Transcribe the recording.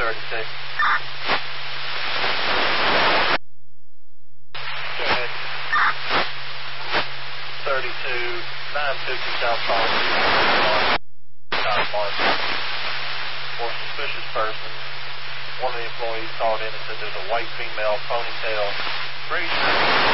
236. Go ahead. 32, 950 southbound. For suspicious person, one of the employees called in and said there's a white female ponytail.